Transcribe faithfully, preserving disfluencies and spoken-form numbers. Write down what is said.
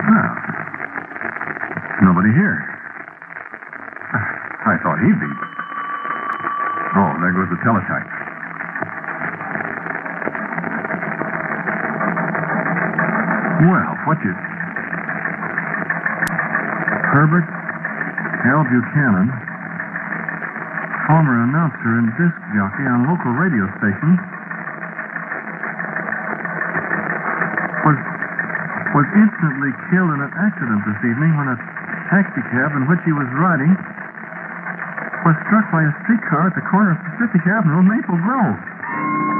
Well, nobody here. I thought he'd be. Oh, there goes the teletype. Well, what you... Herbert L. Buchanan, former announcer and disc jockey on local radio stations, was was instantly killed in an accident this evening when a taxicab in which he was riding was struck by a streetcar at the corner of Pacific Avenue and Maple Grove.